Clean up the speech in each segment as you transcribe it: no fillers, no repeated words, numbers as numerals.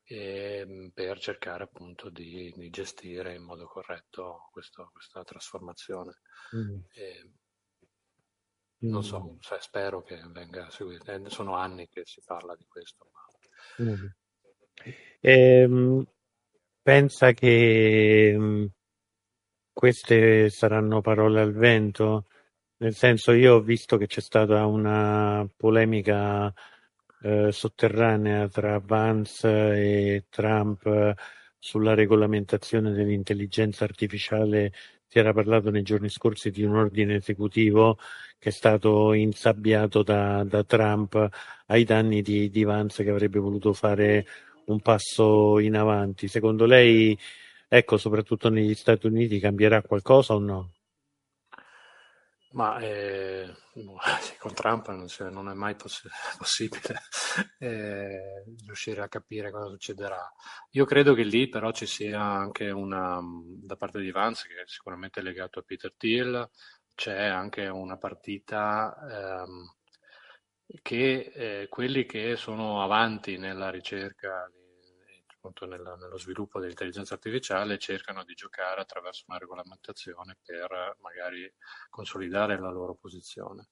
per cercare appunto di gestire in modo corretto questa trasformazione. Mm, E non so, mm, spero che venga seguito. Sono anni che si parla di questo. mm. Ehm, pensa che queste saranno parole al vento? Nel senso, io ho visto che c'è stata una polemica sotterranea tra Vance e Trump sulla regolamentazione dell'intelligenza artificiale. Si era parlato nei giorni scorsi di un ordine esecutivo che è stato insabbiato da Trump ai danni di Vance, che avrebbe voluto fare un passo in avanti. Secondo lei, ecco, soprattutto negli Stati Uniti, cambierà qualcosa o no? Ma sì, con Trump non è mai possibile riuscire a capire cosa succederà. Io credo che lì però ci sia anche da parte di Vance, che è sicuramente legato a Peter Thiel, c'è anche una partita che quelli che sono avanti nella ricerca, appunto nello sviluppo dell'intelligenza artificiale, cercano di giocare attraverso una regolamentazione per magari consolidare la loro posizione.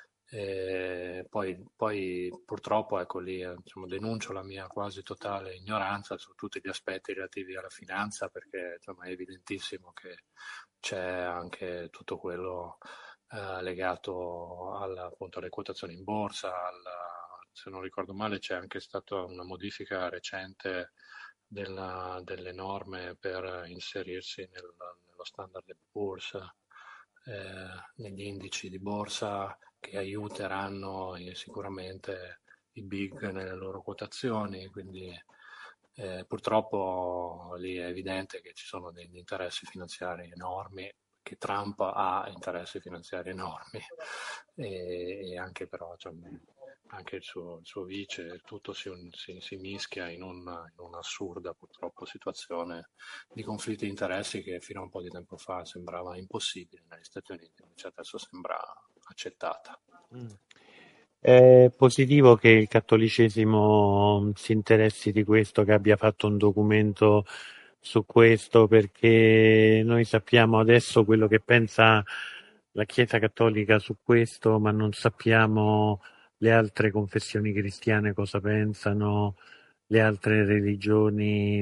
Poi purtroppo, ecco lì, diciamo, denuncio la mia quasi totale ignoranza su tutti gli aspetti relativi alla finanza, perché insomma, è evidentissimo che c'è anche tutto quello legato appunto alle quotazioni in borsa, se non ricordo male c'è anche stata una modifica recente delle norme per inserirsi nello standard Poor's, negli indici di borsa che aiuteranno sicuramente i big nelle loro quotazioni, quindi purtroppo lì è evidente che ci sono degli interessi finanziari enormi, che Trump ha interessi finanziari enormi e anche però cioè, anche il suo vice, tutto si mischia in un'assurda purtroppo situazione di conflitti di interessi che fino a un po' di tempo fa sembrava impossibile negli Stati Uniti, invece adesso sembra accettata. Mm. È positivo che il cattolicesimo si interessi di questo, che abbia fatto un documento su questo, perché noi sappiamo adesso quello che pensa la Chiesa Cattolica su questo, ma non sappiamo le altre confessioni cristiane cosa pensano, le altre religioni,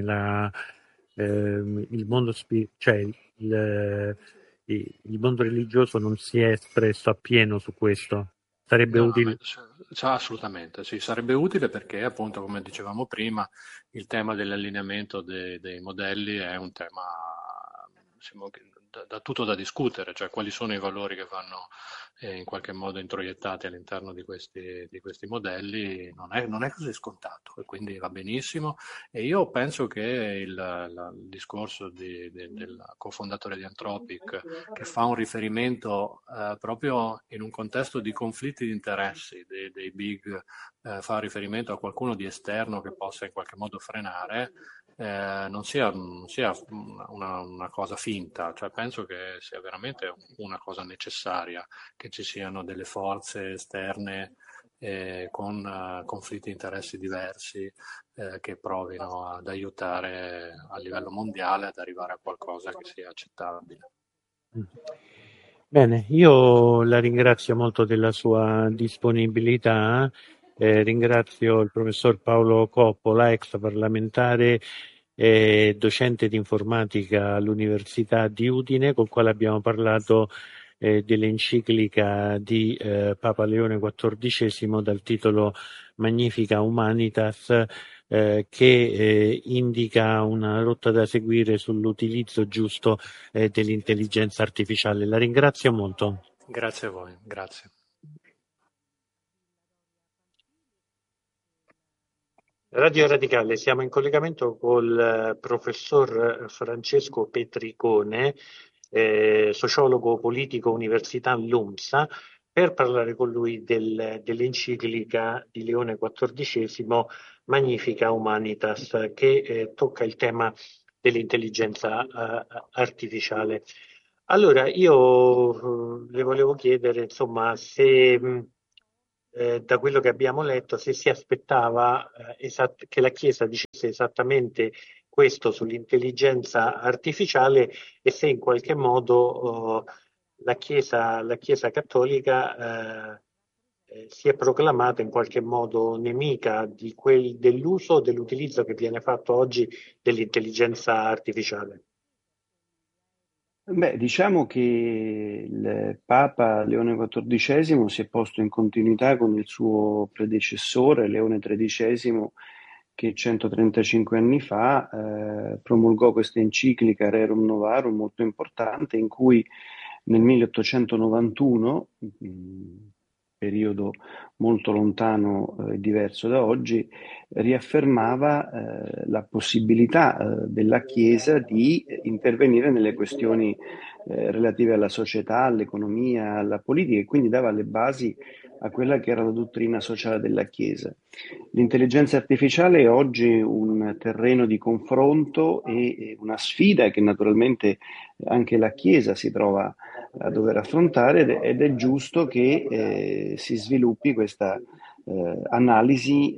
il mondo cioè il mondo religioso non si è espresso appieno su questo. Sarebbe No, no, utile. assolutamente, sì, sarebbe utile perché appunto, come dicevamo prima, il tema dell'allineamento dei modelli è un tema diciamo, tutto da discutere, cioè quali sono i valori che vanno in qualche modo introiettati all'interno di questi modelli, non è così scontato e quindi va benissimo. E io penso che il discorso del cofondatore di Anthropic, che fa un riferimento proprio in un contesto di conflitti di interessi dei big, fa un riferimento a qualcuno di esterno che possa in qualche modo frenare, non sia una cosa finta, cioè penso che sia veramente una cosa necessaria che ci siano delle forze esterne con conflitti di interessi diversi che provino ad aiutare a livello mondiale ad arrivare a qualcosa che sia accettabile. Bene, io la ringrazio molto della sua disponibilità, ringrazio il professor Paolo Coppola, ex parlamentare e docente di informatica all'Università di Udine, col quale abbiamo parlato dell'enciclica di Papa Leone XIV dal titolo Magnifica Humanitas, che indica una rotta da seguire sull'utilizzo giusto dell'intelligenza artificiale. La ringrazio molto. Grazie a voi, grazie. Radio Radicale, siamo in collegamento col professor Francesco Petricone, sociologo politico Università LUMSA, per parlare con lui dell'enciclica di Leone XIV Magnifica Humanitas, che tocca il tema dell'intelligenza artificiale. Allora, io le volevo chiedere, insomma, se da quello che abbiamo letto, se si aspettava che la Chiesa dicesse esattamente questo sull'intelligenza artificiale e se in qualche modo la Chiesa cattolica si è proclamata in qualche modo nemica dell'uso o dell'utilizzo che viene fatto oggi dell'intelligenza artificiale. Beh, diciamo che il Papa Leone XIV si è posto in continuità con il suo predecessore Leone XIII, che 135 anni fa promulgò questa enciclica Rerum Novarum molto importante, in cui nel 1891, periodo molto lontano e diverso da oggi, riaffermava la possibilità della Chiesa di intervenire nelle questioni relative alla società, all'economia, alla politica, e quindi dava le basi a quella che era la dottrina sociale della Chiesa. L'intelligenza artificiale è oggi un terreno di confronto e una sfida che naturalmente anche la Chiesa si trova a dover affrontare, ed è giusto che si sviluppi questa analisi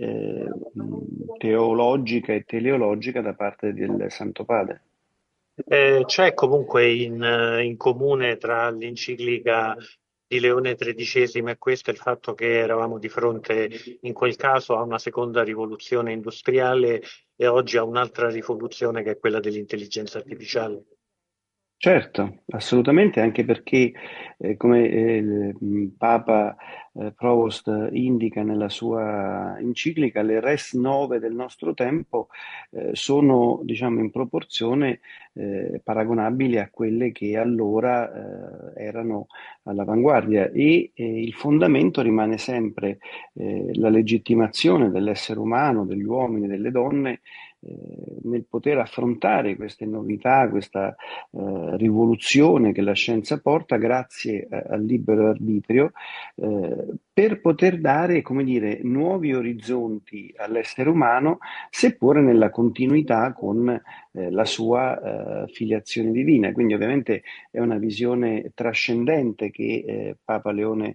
teologica e teleologica da parte del Santo Padre. C'è comunque in comune tra l'enciclica di Leone XIII e questo il fatto che eravamo di fronte in quel caso a una seconda rivoluzione industriale e oggi a un'altra rivoluzione che è quella dell'intelligenza artificiale. Certo, assolutamente, anche perché, come il Papa Provost indica nella sua enciclica, le res nove del nostro tempo sono, diciamo, in proporzione paragonabili a quelle che allora erano all'avanguardia, e il fondamento rimane sempre la legittimazione dell'essere umano, degli uomini, delle donne, nel poter affrontare queste novità, questa rivoluzione che la scienza porta grazie al libero arbitrio, per poter dare, come dire, nuovi orizzonti all'essere umano, seppure nella continuità con la sua filiazione divina. Quindi ovviamente è una visione trascendente che Papa Leone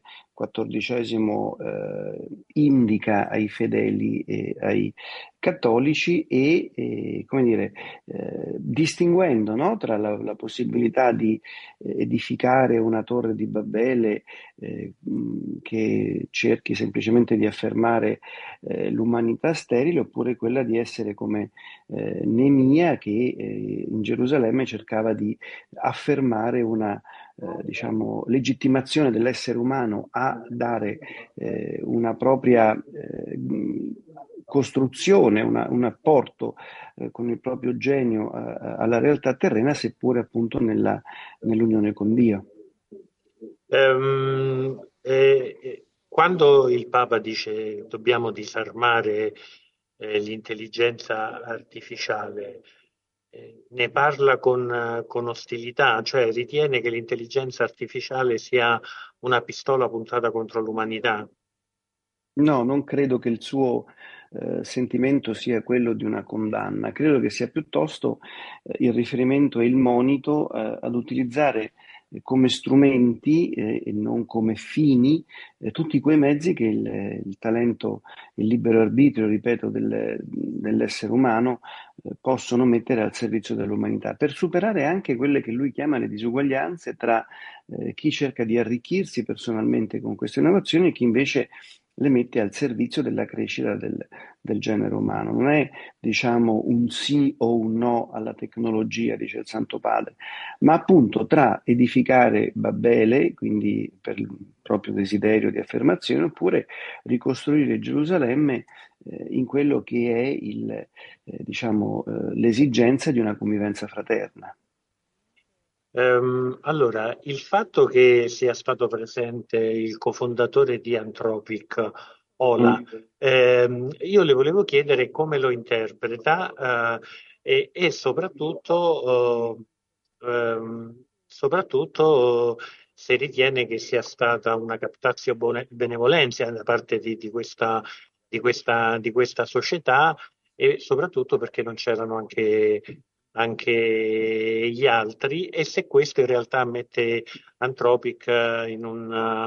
XIV indica ai fedeli e ai cattolici, e come dire, distinguendo, no, tra la possibilità di edificare una torre di Babele che cerchi semplicemente di affermare l'umanità sterile, oppure quella di essere come Nemia, che in Gerusalemme cercava di affermare una diciamo, legittimazione dell'essere umano a dare una propria costruzione, un apporto con il proprio genio alla realtà terrena, seppure appunto nell'unione con Dio. Quando il Papa dice dobbiamo disarmare l'intelligenza artificiale, ne parla con ostilità, cioè ritiene che l'intelligenza artificiale sia una pistola puntata contro l'umanità. No, non credo che il suo sentimento sia quello di una condanna, credo che sia piuttosto il riferimento e il monito ad utilizzare come strumenti e non come fini tutti quei mezzi che il talento, il libero arbitrio, ripeto, dell'essere umano possono mettere al servizio dell'umanità, per superare anche quelle che lui chiama le disuguaglianze tra chi cerca di arricchirsi personalmente con queste innovazioni e chi invece le mette al servizio della crescita del genere umano. Non è, diciamo, un sì o un no alla tecnologia, dice il Santo Padre, ma appunto tra edificare Babele, quindi per il proprio desiderio di affermazione, oppure ricostruire Gerusalemme in quello che è l'esigenza di una convivenza fraterna. Allora, il fatto che sia stato presente il cofondatore di Anthropic, Ola, io le volevo chiedere come lo interpreta e soprattutto se ritiene che sia stata una captatio benevolenza da parte di questa società e soprattutto perché non c'erano anche gli altri e se questo in realtà mette Anthropic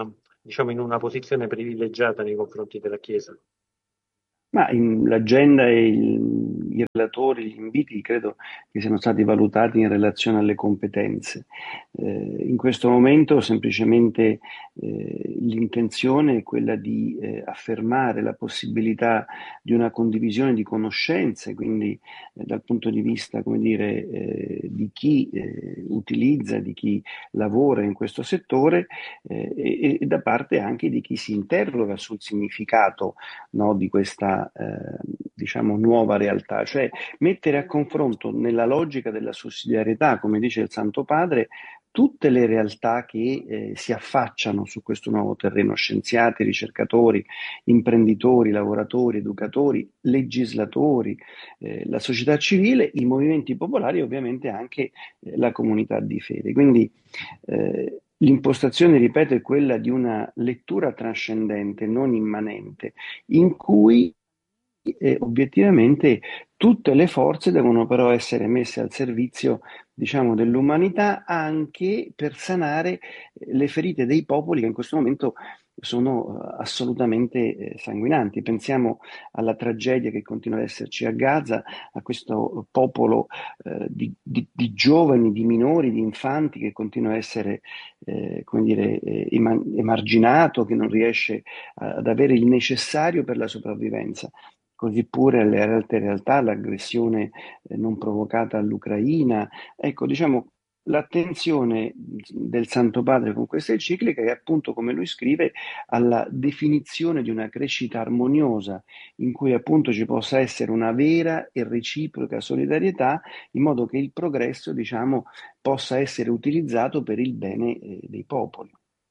diciamo, in una posizione privilegiata nei confronti della Chiesa. Ma l'agenda e i relatori, gli inviti credo che siano stati valutati in relazione alle competenze. In questo momento semplicemente l'intenzione è quella di affermare la possibilità di una condivisione di conoscenze, quindi dal punto di vista, come dire, di chi utilizza, di chi lavora in questo settore e da parte anche di chi si interroga sul significato, no, di questa diciamo nuova realtà, cioè mettere a confronto nella logica della sussidiarietà, come dice il Santo Padre, tutte le realtà che si affacciano su questo nuovo terreno: scienziati, ricercatori, imprenditori, lavoratori, educatori, legislatori, la società civile, i movimenti popolari e ovviamente anche la comunità di fede. Quindi l'impostazione, ripeto, è quella di una lettura trascendente, non immanente, in cui obiettivamente tutte le forze devono però essere messe al servizio, diciamo, dell'umanità, anche per sanare le ferite dei popoli che in questo momento sono assolutamente sanguinanti. Pensiamo alla tragedia che continua ad esserci a Gaza, a questo popolo di giovani, di minori, di infanti che continua a essere come dire, emarginato, che non riesce ad avere il necessario per la sopravvivenza. Così pure alle altre realtà, l'aggressione non provocata all'Ucraina. Ecco, diciamo, l'attenzione del Santo Padre con questa enciclica è appunto, come lui scrive, alla definizione di una crescita armoniosa in cui appunto ci possa essere una vera e reciproca solidarietà, in modo che il progresso, diciamo, possa essere utilizzato per il bene dei popoli.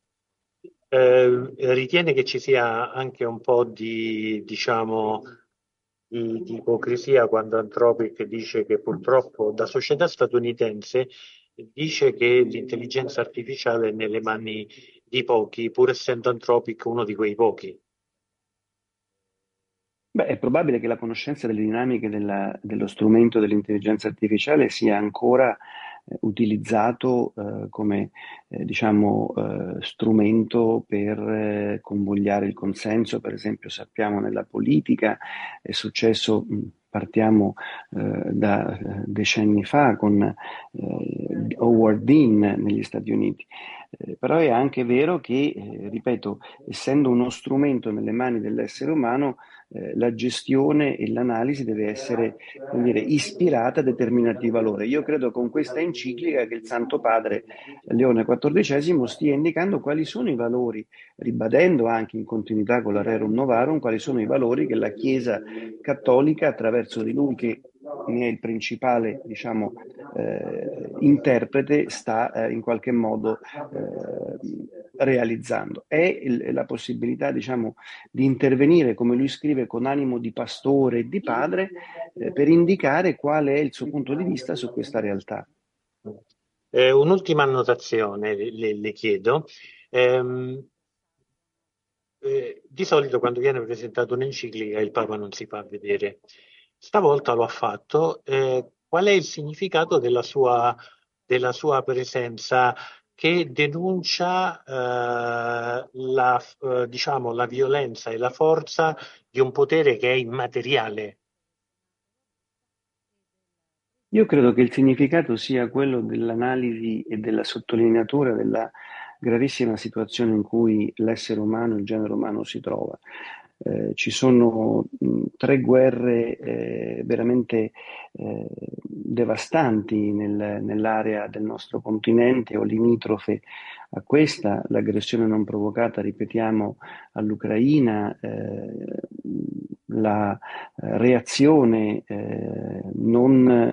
Ritiene che ci sia anche un po' di, diciamo, di ipocrisia quando Anthropic dice che purtroppo da società statunitense dice che l'intelligenza artificiale è nelle mani di pochi, pur essendo Anthropic uno di quei pochi? Beh, è probabile che la conoscenza delle dinamiche dello strumento dell'intelligenza artificiale sia ancora utilizzato come diciamo, strumento per convogliare il consenso. Per esempio, sappiamo nella politica è successo, partiamo da decenni fa con Howard Dean negli Stati Uniti. Però è anche vero che, ripeto, essendo uno strumento nelle mani dell'essere umano, la gestione e l'analisi deve essere, come dire, ispirata a determinati valori. Io credo con questa enciclica che il Santo Padre Leone XIV stia indicando quali sono i valori, ribadendo anche in continuità con la Rerum Novarum quali sono i valori che la Chiesa cattolica, attraverso di lui, che ne è il principale, diciamo, interprete, sta in qualche modo realizzando. È la possibilità, diciamo, di intervenire, come lui scrive, con animo di pastore e di padre, per indicare qual è il suo punto di vista su questa realtà. Un'ultima annotazione le chiedo. Di solito quando viene presentata un'enciclica il Papa non si fa vedere. Stavolta lo ha fatto. Qual è il significato della sua presenza, che denuncia diciamo, la violenza e la forza di un potere che è immateriale? Io credo che il significato sia quello dell'analisi e della sottolineatura della gravissima situazione in cui l'essere umano, il genere umano si trova. Ci sono 3 guerre veramente devastanti nell'area del nostro continente o limitrofe a questa: l'aggressione non provocata, ripetiamo, all'Ucraina, la reazione non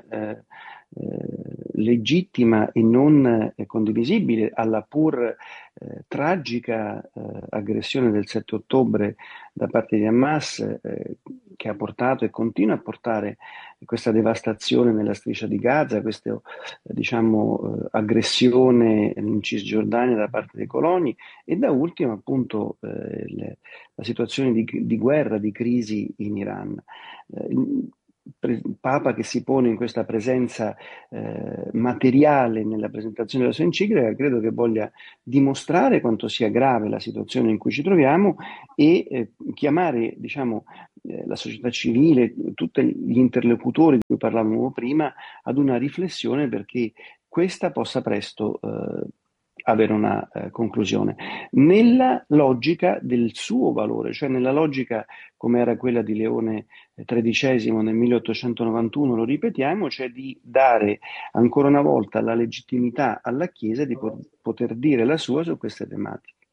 legittima e non condivisibile alla pur tragica aggressione del 7 ottobre da parte di Hamas, che ha portato e continua a portare questa devastazione nella striscia di Gaza, questa diciamo, aggressione in Cisgiordania da parte dei coloni, e da ultimo appunto la situazione di guerra, di crisi in Iran. Papa che si pone in questa presenza materiale nella presentazione della sua enciclica, credo che voglia dimostrare quanto sia grave la situazione in cui ci troviamo e chiamare, diciamo, la società civile, tutti gli interlocutori di cui parlavamo prima, ad una riflessione perché questa possa presto avere una conclusione, nella logica del suo valore, cioè nella logica come era quella di Leone XIII nel 1891, lo ripetiamo, cioè di dare ancora una volta la legittimità alla Chiesa di poter dire la sua su queste tematiche.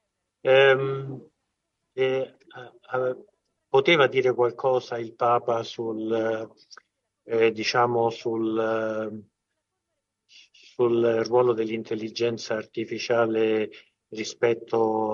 Poteva dire qualcosa il Papa diciamo sul ruolo dell'intelligenza artificiale rispetto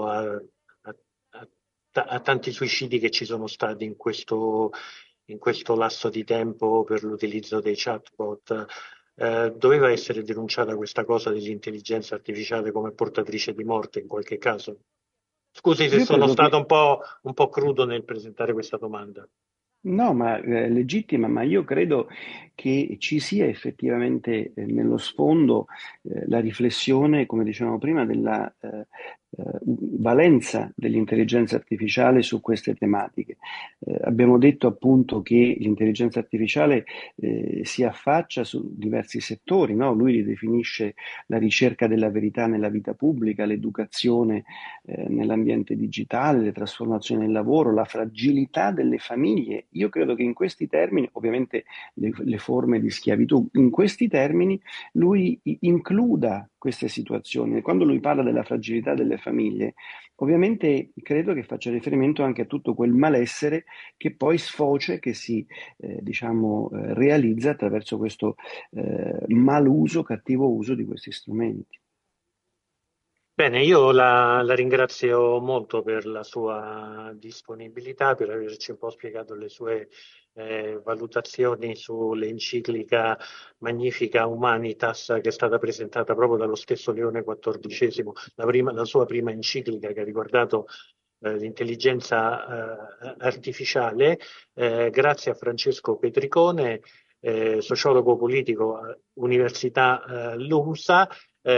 a tanti suicidi che ci sono stati in questo lasso di tempo per l'utilizzo dei chatbot? Doveva essere denunciata questa cosa dell'intelligenza artificiale come portatrice di morte in qualche caso? Scusi se sono stato un po' crudo nel presentare questa domanda. No, ma legittima, ma io credo che ci sia effettivamente nello sfondo la riflessione, come dicevamo prima, della valenza dell'intelligenza artificiale su queste tematiche. Abbiamo detto appunto che l'intelligenza artificiale si affaccia su diversi settori, no? Lui ridefinisce la ricerca della verità nella vita pubblica, l'educazione nell'ambiente digitale, le trasformazioni del lavoro, la fragilità delle famiglie. Io credo che in questi termini, ovviamente le forme di schiavitù, in questi termini lui includa queste situazioni. Quando lui parla della fragilità delle famiglie, ovviamente credo che faccia riferimento anche a tutto quel malessere che poi sfocia e che si realizza attraverso questo maluso, cattivo uso di questi strumenti. Bene, io la ringrazio molto per la sua disponibilità, per averci un po' spiegato le sue valutazioni sull'enciclica Magnifica Humanitas che è stata presentata proprio dallo stesso Leone XIV, la sua prima enciclica che ha riguardato l'intelligenza artificiale. Grazie a Francesco Petricone, sociologo politico, Università LUMSA.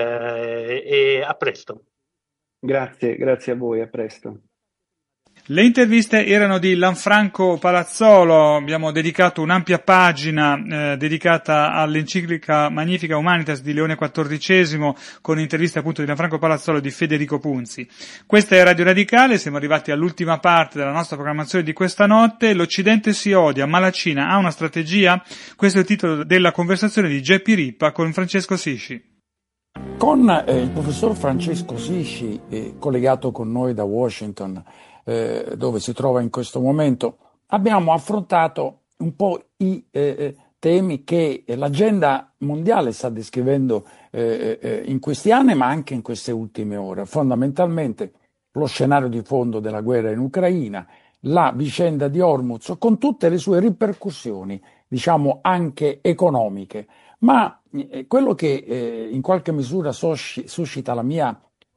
E a presto. Grazie a voi, a presto. Le interviste erano di Lanfranco Palazzolo, abbiamo dedicato un'ampia pagina dedicata all'enciclica Magnifica Humanitas di Leone XIV con interviste appunto di Lanfranco Palazzolo e di Federico Punzi. Questa è Radio Radicale, siamo arrivati all'ultima parte della nostra programmazione di questa notte. L'Occidente si odia, ma la Cina ha una strategia? Questo è il titolo della conversazione di Geppi Rippa con Francesco Sisci. Con il professor Francesco Sisci, collegato con noi da Washington, dove si trova in questo momento, abbiamo affrontato un po' i temi che l'agenda mondiale sta descrivendo in questi anni, ma anche in queste ultime ore. Fondamentalmente lo scenario di fondo della guerra in Ucraina, la vicenda di Hormuz, con tutte le sue ripercussioni, diciamo anche economiche. Ma quello che in qualche misura suscita la mia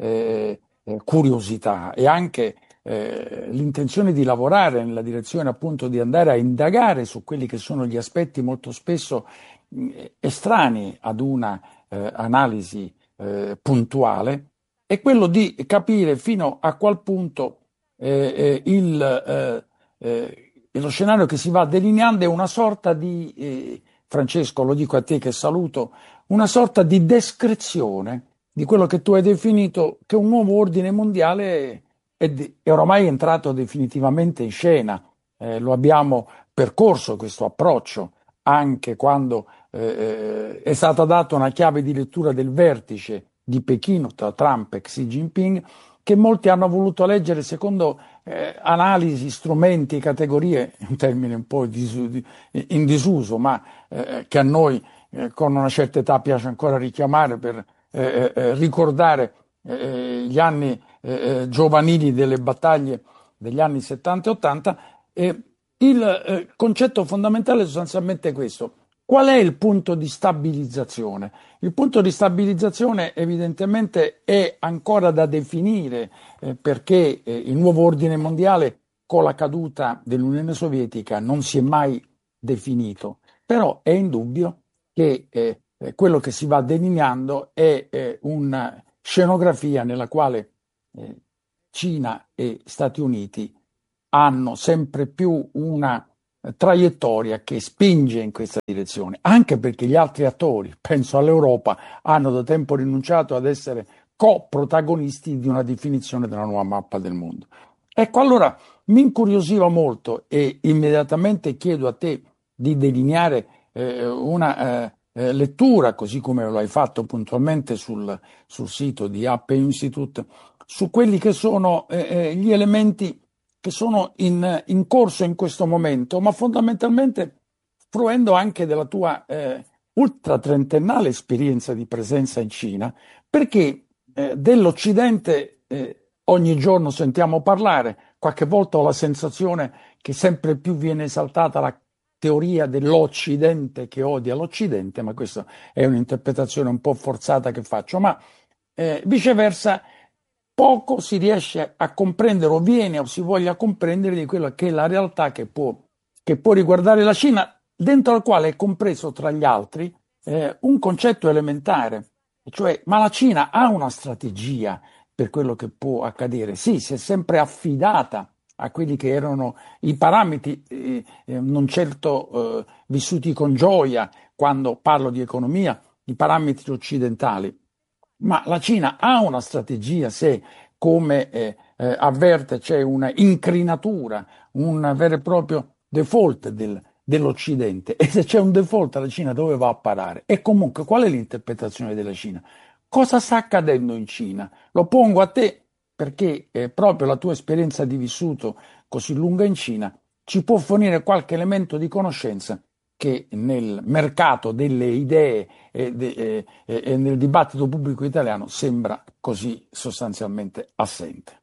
curiosità e anche l'intenzione di lavorare nella direzione appunto di andare a indagare su quelli che sono gli aspetti molto spesso estranei ad una analisi puntuale, è quello di capire fino a qual punto lo scenario che si va delineando è una sorta di Francesco, lo dico a te che saluto, una sorta di descrizione di quello che tu hai definito che un nuovo ordine mondiale è ormai entrato definitivamente in scena. Lo abbiamo percorso questo approccio anche quando è stata data una chiave di lettura del vertice di Pechino tra Trump e Xi Jinping, che molti hanno voluto leggere secondo analisi, strumenti, categorie, un termine un po' in disuso, ma che a noi con una certa età piace ancora richiamare per ricordare gli anni giovanili delle battaglie degli anni 70 e 80. Il concetto fondamentale è sostanzialmente questo. Qual è il punto di stabilizzazione? Il punto di stabilizzazione evidentemente è ancora da definire perché il nuovo ordine mondiale con la caduta dell'Unione Sovietica non si è mai definito, però è indubbio che quello che si va delineando è una scenografia nella quale Cina e Stati Uniti hanno sempre più una traiettoria che spinge in questa direzione, anche perché gli altri attori, penso all'Europa, hanno da tempo rinunciato ad essere co-protagonisti di una definizione della nuova mappa del mondo. Ecco, allora mi incuriosiva molto e immediatamente chiedo a te di delineare una lettura, così come lo hai fatto puntualmente sul sito di Appe Institute, su quelli che sono gli elementi che sono in corso in questo momento, ma fondamentalmente fruendo anche della tua ultra trentennale esperienza di presenza in Cina, perché dell'Occidente ogni giorno sentiamo parlare, qualche volta ho la sensazione che sempre più viene esaltata la teoria dell'Occidente che odia l'Occidente, ma questa è un'interpretazione un po' forzata che faccio, ma viceversa poco si riesce a comprendere o viene o si voglia comprendere di quella che è la realtà che può riguardare la Cina, dentro al quale è compreso tra gli altri un concetto elementare, cioè ma la Cina ha una strategia per quello che può accadere? Sì, si è sempre affidata a quelli che erano i parametri, non certo vissuti con gioia quando parlo di economia, i parametri occidentali. Ma la Cina ha una strategia se, come avverte, c'è una incrinatura, un vero e proprio default dell'Occidente. E se c'è un default, la Cina dove va a parare? E comunque, qual è l'interpretazione della Cina? Cosa sta accadendo in Cina? Lo pongo a te perché proprio la tua esperienza di vissuto così lunga in Cina ci può fornire qualche elemento di conoscenza che nel mercato delle idee e nel dibattito pubblico italiano sembra così sostanzialmente assente.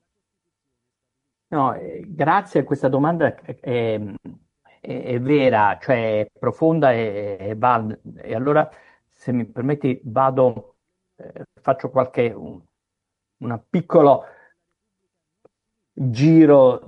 No, grazie, questa domanda è vera, cioè è profonda e allora, se mi permetti, faccio un piccolo giro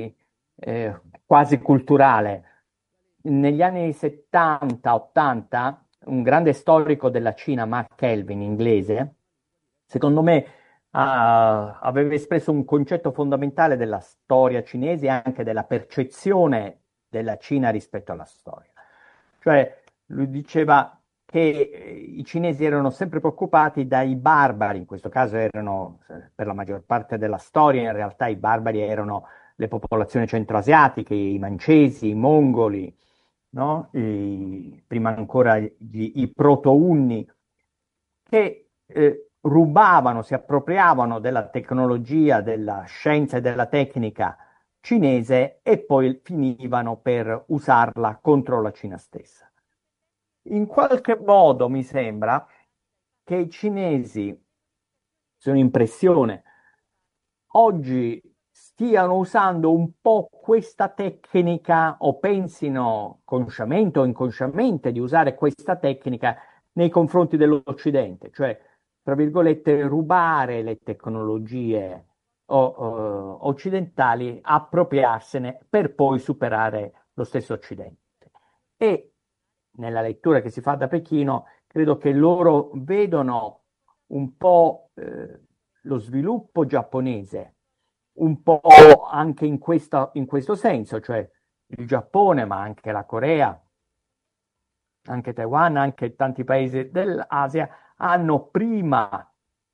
quasi culturale. Negli anni 70-80, un grande storico della Cina, Mark Kelvin, inglese, secondo me aveva espresso un concetto fondamentale della storia cinese e anche della percezione della Cina rispetto alla storia. Cioè, lui diceva che i cinesi erano sempre preoccupati dai barbari, in questo caso erano, per la maggior parte della storia, in realtà i barbari erano le popolazioni centroasiatiche, i mancesi, i mongoli, no? Prima ancora i proto-unni, che rubavano, si appropriavano della tecnologia, della scienza e della tecnica cinese e poi finivano per usarla contro la Cina stessa. In qualche modo mi sembra che i cinesi, sono impressione, oggi stiano usando un po' questa tecnica o pensino consciamente o inconsciamente di usare questa tecnica nei confronti dell'Occidente, cioè, tra virgolette, rubare le tecnologie occidentali, appropriarsene per poi superare lo stesso Occidente. E nella lettura che si fa da Pechino, credo che loro vedono un po' lo sviluppo giapponese, un po' anche in questo senso, cioè il Giappone, ma anche la Corea, anche Taiwan, anche tanti paesi dell'Asia, hanno prima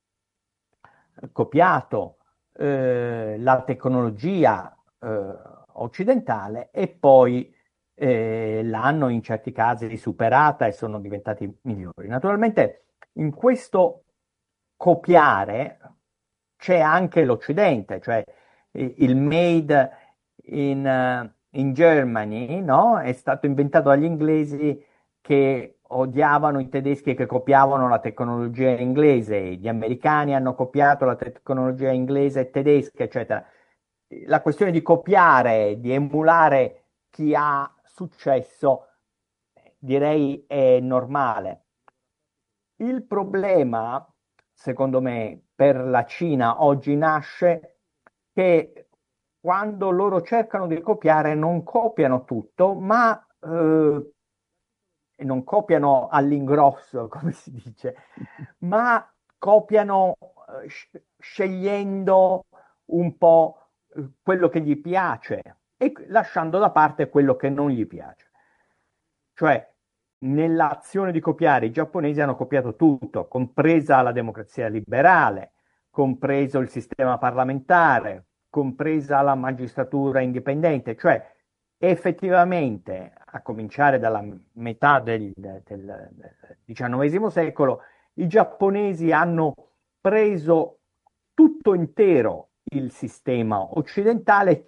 copiato la tecnologia occidentale e poi l'hanno in certi casi superata e sono diventati migliori. Naturalmente in questo copiare c'è anche l'Occidente, cioè il made in Germany, no? È stato inventato dagli inglesi che odiavano i tedeschi che copiavano la tecnologia inglese, gli americani hanno copiato la tecnologia inglese e tedesca, eccetera. La questione di copiare, di emulare chi ha successo, direi è normale. Il problema, secondo me, per la Cina oggi nasce che quando loro cercano di copiare non copiano tutto, ma e non copiano all'ingrosso, come si dice, ma copiano scegliendo un po' quello che gli piace e lasciando da parte quello che non gli piace. Cioè, nell'azione di copiare, i giapponesi hanno copiato tutto, compresa la democrazia liberale, compreso il sistema parlamentare, compresa la magistratura indipendente, cioè effettivamente, a cominciare dalla metà del XIX secolo, i giapponesi hanno preso tutto intero il sistema occidentale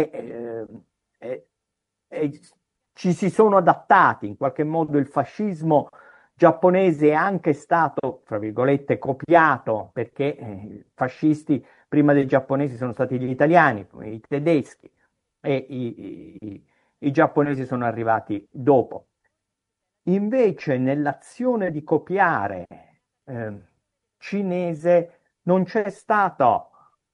e- e ci si sono adattati. In qualche modo il fascismo giapponese è anche stato, fra virgolette, copiato, perché i fascisti prima dei giapponesi sono stati gli italiani, i tedeschi, e i giapponesi sono arrivati dopo. Invece nell'azione di copiare cinese non c'è stata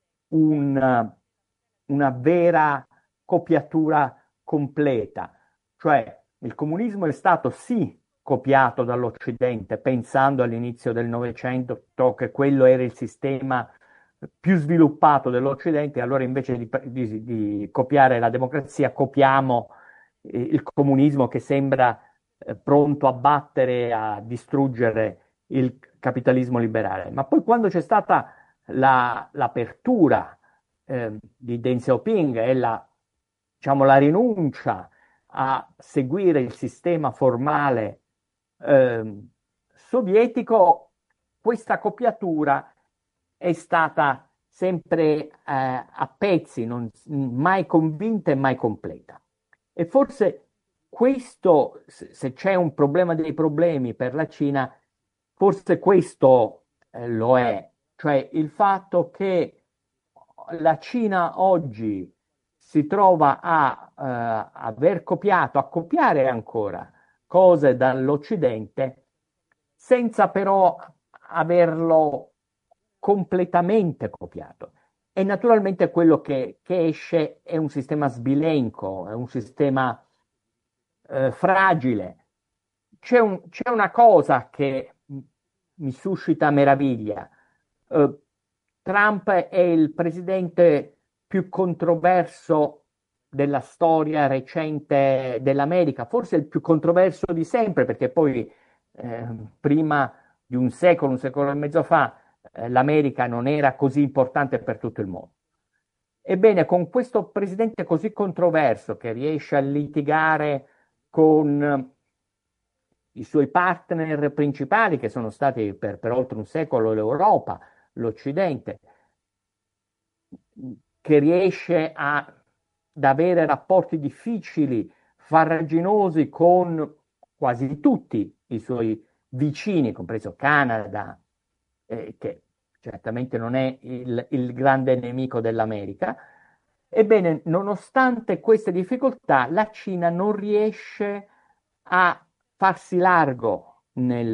una vera copiatura completa, cioè il comunismo è stato sì copiato dall'Occidente, pensando all'inizio del Novecento che quello era il sistema più sviluppato dell'Occidente, allora invece di copiare la democrazia, copiamo il comunismo che sembra pronto a battere, a distruggere il capitalismo liberale. Ma poi quando c'è stata l'apertura di Deng Xiaoping e diciamo, la rinuncia a seguire il sistema formale sovietico, questa copiatura è stata sempre a pezzi, mai convinta e mai completa. E forse questo, se c'è un problema dei problemi per la Cina, forse questo lo è, cioè il fatto che la Cina oggi si trova a aver copiato, a copiare ancora cose dall'Occidente, senza però averlo completamente copiato. E naturalmente quello che esce è un sistema sbilenco, è un sistema fragile. C'è una cosa che mi suscita meraviglia. Trump è il presidente più controverso della storia recente dell'America, forse il più controverso di sempre, perché poi prima di un secolo e mezzo fa, l'America non era così importante per tutto il mondo. Ebbene, con questo presidente così controverso che riesce a litigare con i suoi partner principali, che sono stati per oltre un secolo l'Europa, l'Occidente, che riesce ad avere rapporti difficili, farraginosi con quasi tutti i suoi vicini, compreso Canada, che certamente non è il grande nemico dell'America. Ebbene, nonostante queste difficoltà, la Cina non riesce a farsi largo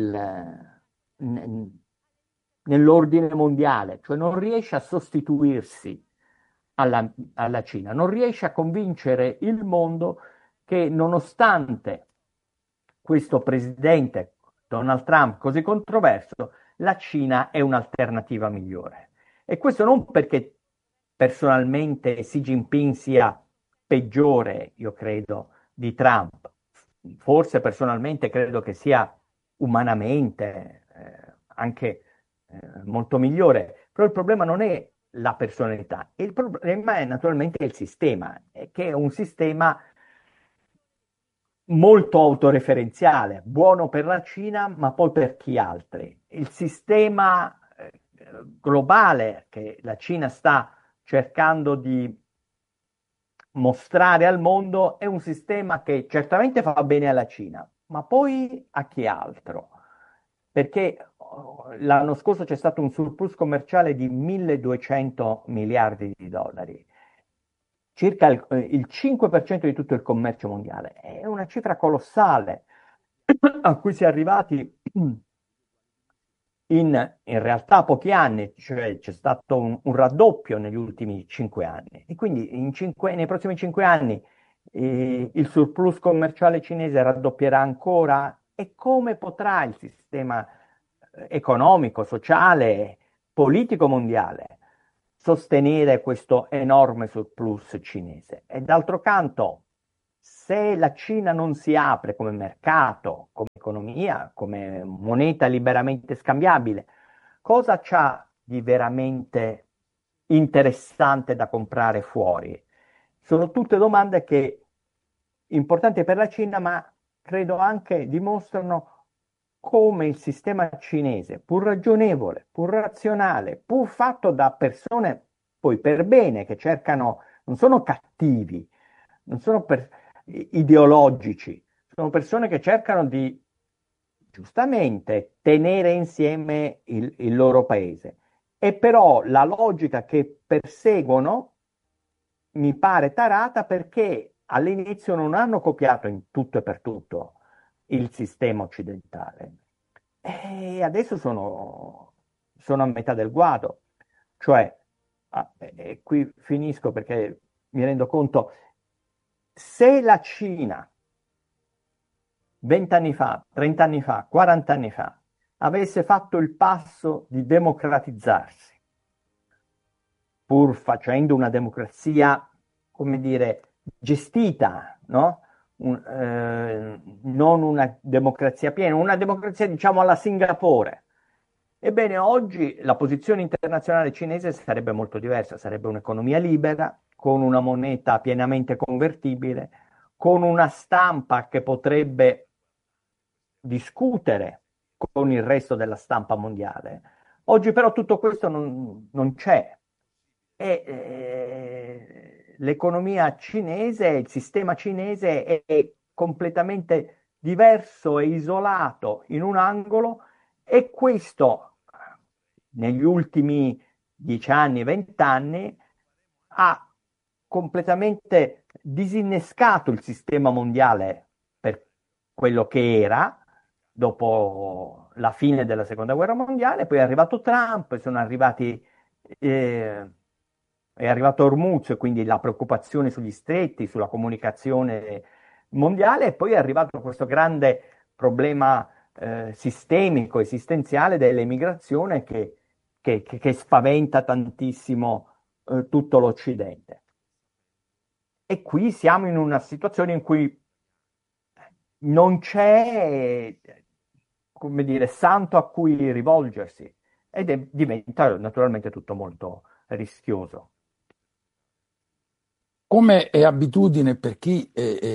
nell'ordine mondiale, cioè non riesce a sostituirsi alla Cina, non riesce a convincere il mondo che nonostante questo presidente Donald Trump così controverso, la Cina è un'alternativa migliore. E questo non perché personalmente Xi Jinping sia peggiore, io credo, di Trump. Forse personalmente credo che sia umanamente anche molto migliore, però il problema non è la personalità, il problema è naturalmente il sistema, che è un sistema molto autoreferenziale, buono per la Cina, ma poi per chi altri. Il sistema globale che la Cina sta cercando di mostrare al mondo è un sistema che certamente fa bene alla Cina, ma poi a chi altro? Perché l'anno scorso c'è stato un surplus commerciale di 1.200 miliardi di dollari, circa il 5% di tutto il commercio mondiale. È una cifra colossale a cui si è arrivati in realtà pochi anni, cioè c'è stato un raddoppio negli ultimi 5 anni. E quindi nei prossimi 5 anni il surplus commerciale cinese raddoppierà ancora? E come potrà il sistema economico, sociale, politico mondiale sostenere questo enorme surplus cinese? E d'altro canto, se la Cina non si apre come mercato, come economia, come moneta liberamente scambiabile, cosa c'ha di veramente interessante da comprare fuori? Sono tutte domande che importanti per la Cina, ma credo anche dimostrano come il sistema cinese, pur ragionevole, pur razionale, pur fatto da persone poi per bene, che cercano, non sono cattivi, non sono ideologici, sono persone che cercano di, giustamente, tenere insieme il loro paese. E però la logica che perseguono mi pare tarata, perché all'inizio non hanno copiato in tutto e per tutto il sistema occidentale. E adesso sono a metà del guado. Cioè, e qui finisco perché mi rendo conto, se la Cina 20 anni fa, 30 anni fa, 40 anni fa avesse fatto il passo di democratizzarsi, pur facendo una democrazia, come dire, gestita, no? Non una democrazia piena, una democrazia, diciamo, alla Singapore. Ebbene, oggi la posizione internazionale cinese sarebbe molto diversa, sarebbe un'economia libera, con una moneta pienamente convertibile, con una stampa che potrebbe discutere con il resto della stampa mondiale. Oggi però tutto questo non c'è. E l'economia cinese, il sistema cinese è completamente diverso e isolato in un angolo, e questo negli ultimi 10 anni, 20 anni ha completamente disinnescato il sistema mondiale per quello che era dopo la fine della seconda guerra mondiale. Poi è arrivato Trump, è arrivato Hormuz, quindi la preoccupazione sugli stretti, sulla comunicazione mondiale, e poi è arrivato questo grande problema sistemico, esistenziale dell'emigrazione che spaventa tantissimo tutto l'Occidente. E qui siamo in una situazione in cui non c'è, come dire, santo a cui rivolgersi, ed diventa naturalmente tutto molto rischioso. Come è abitudine per chi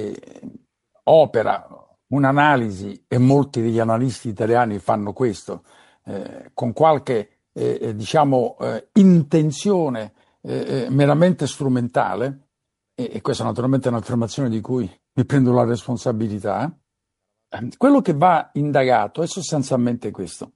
opera un'analisi, e molti degli analisti italiani fanno questo, con qualche diciamo intenzione meramente strumentale, e questa naturalmente è un'affermazione di cui mi prendo la responsabilità, quello che va indagato è sostanzialmente questo.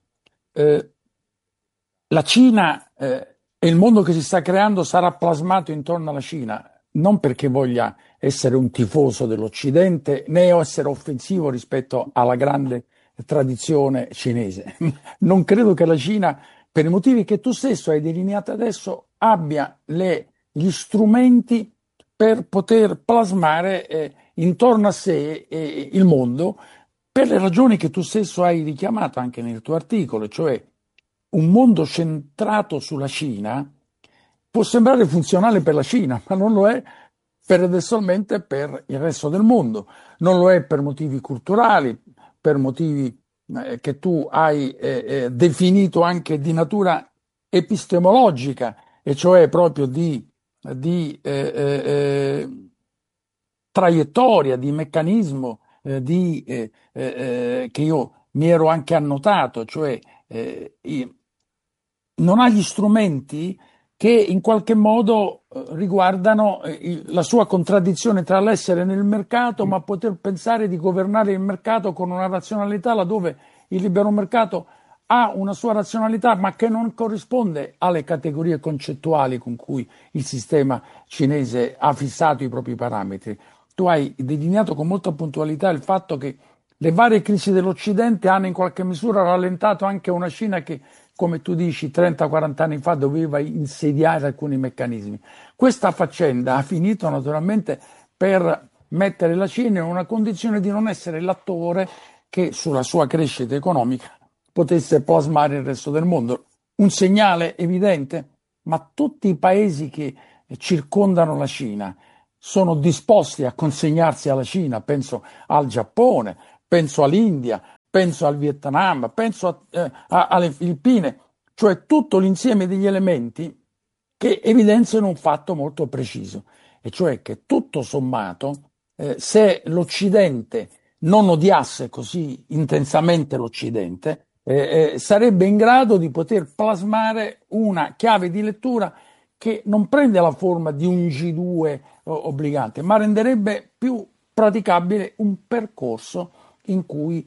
La Cina e il mondo che si sta creando sarà plasmato intorno alla Cina, non perché voglia essere un tifoso dell'Occidente né essere offensivo rispetto alla grande tradizione cinese. Non credo che la Cina, per i motivi che tu stesso hai delineato adesso, abbia gli strumenti per poter plasmare intorno a sé il mondo, per le ragioni che tu stesso hai richiamato anche nel tuo articolo, cioè un mondo centrato sulla Cina può sembrare funzionale per la Cina, ma non lo è paradossalmente per il resto del mondo. Non lo è per motivi culturali, per motivi che tu hai definito anche di natura epistemologica, e cioè proprio di traiettoria, di meccanismo, che io mi ero anche annotato, cioè non ha gli strumenti che in qualche modo riguardano la sua contraddizione tra l'essere nel mercato ma poter pensare di governare il mercato con una razionalità, laddove il libero mercato ha una sua razionalità ma che non corrisponde alle categorie concettuali con cui il sistema cinese ha fissato i propri parametri. Tu hai delineato con molta puntualità il fatto che le varie crisi dell'Occidente hanno in qualche misura rallentato anche una Cina che, come tu dici, 30-40 anni fa doveva insediare alcuni meccanismi. Questa faccenda ha finito naturalmente per mettere la Cina in una condizione di non essere l'attore che sulla sua crescita economica potesse plasmare il resto del mondo. Un segnale evidente, ma tutti i paesi che circondano la Cina sono disposti a consegnarsi alla Cina, penso al Giappone, penso all'India, penso al Vietnam, penso alle Filippine, cioè tutto l'insieme degli elementi che evidenziano un fatto molto preciso, e cioè che tutto sommato, se l'Occidente non odiasse così intensamente l'Occidente, sarebbe in grado di poter plasmare una chiave di lettura che non prende la forma di un G2 obbligante, ma renderebbe più praticabile un percorso in cui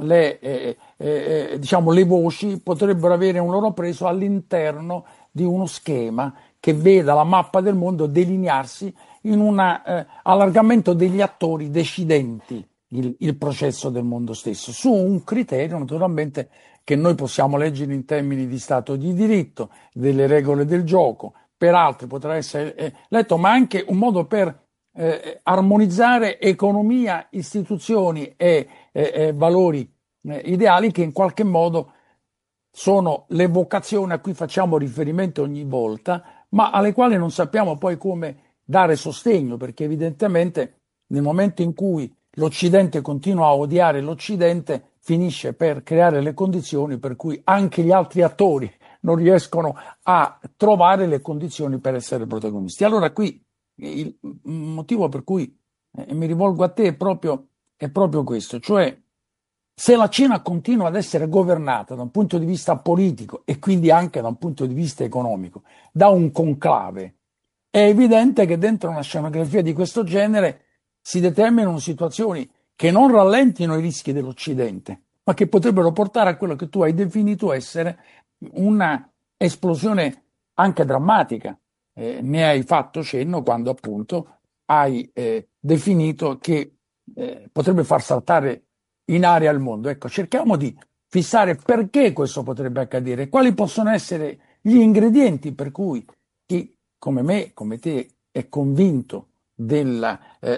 diciamo, le voci potrebbero avere un loro peso all'interno di uno schema che veda la mappa del mondo delinearsi in un allargamento degli attori decidenti il processo del mondo stesso, su un criterio naturalmente che noi possiamo leggere in termini di Stato di diritto, delle regole del gioco, per altri potrà essere letto, ma anche un modo per armonizzare economia, istituzioni e valori ideali che in qualche modo sono le vocazioni a cui facciamo riferimento ogni volta, ma alle quali non sappiamo poi come dare sostegno, perché evidentemente nel momento in cui l'Occidente continua a odiare l'Occidente, finisce per creare le condizioni per cui anche gli altri attori non riescono a trovare le condizioni per essere protagonisti. Allora qui il motivo per cui mi rivolgo a te è proprio questo, cioè se la Cina continua ad essere governata da un punto di vista politico e quindi anche da un punto di vista economico da un conclave, è evidente che dentro una scenografia di questo genere si determinano situazioni che non rallentino i rischi dell'Occidente, ma che potrebbero portare a quello che tu hai definito essere una esplosione anche drammatica. Ne hai fatto cenno quando appunto hai definito che potrebbe far saltare in aria il mondo. Ecco, cerchiamo di fissare perché questo potrebbe accadere, quali possono essere gli ingredienti per cui chi come me, come te, è convinto del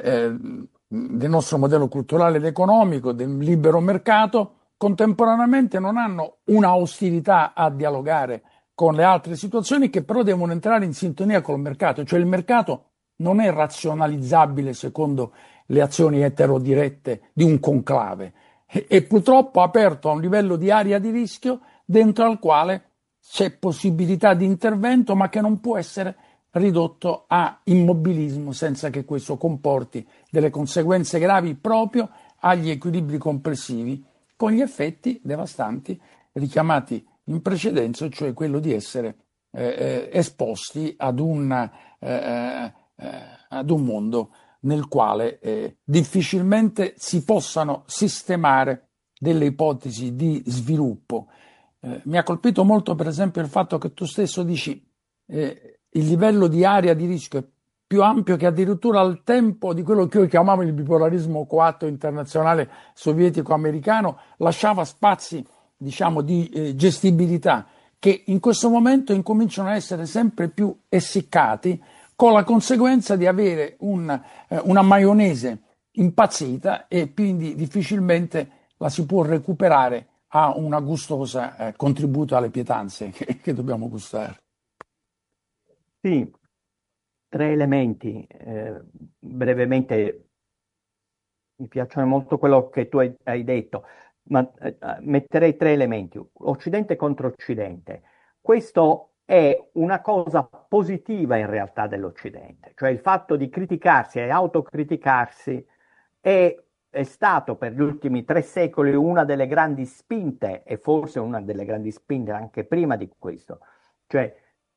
nostro modello culturale ed economico, del libero mercato, contemporaneamente non hanno una ostilità a dialogare con le altre situazioni che però devono entrare in sintonia col mercato, cioè il mercato non è razionalizzabile secondo le azioni eterodirette di un conclave, è purtroppo aperto a un livello di area di rischio dentro al quale c'è possibilità di intervento, ma che non può essere ridotto a immobilismo senza che questo comporti delle conseguenze gravi proprio agli equilibri complessivi, con gli effetti devastanti richiamati in precedenza, cioè quello di essere esposti ad un mondo nel quale difficilmente si possano sistemare delle ipotesi di sviluppo. Mi ha colpito molto per esempio il fatto che tu stesso dici il livello di area di rischio è più ampio che addirittura al tempo di quello che io chiamavo il bipolarismo coatto internazionale sovietico-americano, lasciava spazi, diciamo, di gestibilità che in questo momento incominciano a essere sempre più essiccati, con la conseguenza di avere una maionese impazzita e quindi difficilmente la si può recuperare a una gustosa contributo alle pietanze che dobbiamo gustare. Sì, tre elementi. Brevemente, mi piacciono molto quello che tu hai detto, ma metterei tre elementi. Occidente contro Occidente. Questo è una cosa positiva in realtà dell'Occidente, cioè il fatto di criticarsi e autocriticarsi è stato per gli ultimi 3 secoli una delle grandi spinte, e forse una delle grandi spinte anche prima di questo. Cioè,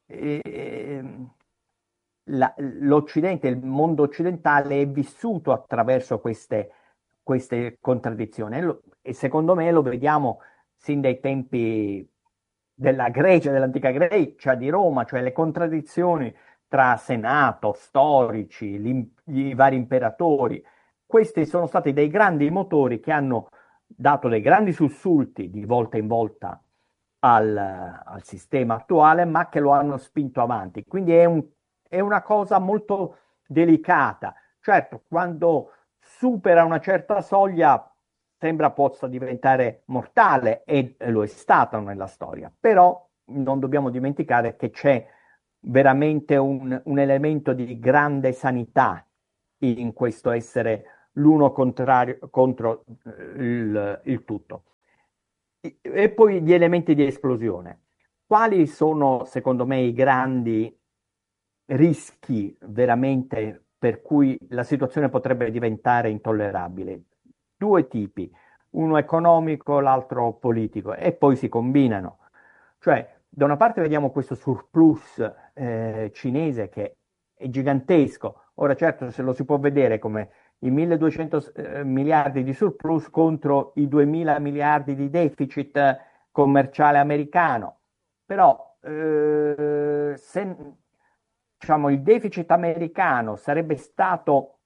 l'Occidente, il mondo occidentale è vissuto attraverso queste contraddizioni e secondo me lo vediamo sin dai tempi della Grecia, dell'antica Grecia, di Roma, cioè le contraddizioni tra senato, storici, i vari imperatori. Questi sono stati dei grandi motori che hanno dato dei grandi sussulti di volta in volta al sistema attuale, ma che lo hanno spinto avanti. Quindi è una cosa molto delicata, Certo, quando supera una certa soglia sembra possa diventare mortale e lo è stato nella storia, però non dobbiamo dimenticare che c'è veramente un elemento di grande sanità in questo essere l'uno contrario contro il tutto. E poi gli elementi di esplosione. Quali sono, secondo me, i grandi rischi veramente per cui la situazione potrebbe diventare intollerabile? Due tipi, uno economico, l'altro politico, e poi si combinano. Cioè, da una parte vediamo questo surplus cinese che è gigantesco. Ora, certo, se lo si può vedere come i 1200 miliardi di surplus contro i 2000 miliardi di deficit commerciale americano. Però se diciamo, il deficit americano sarebbe stato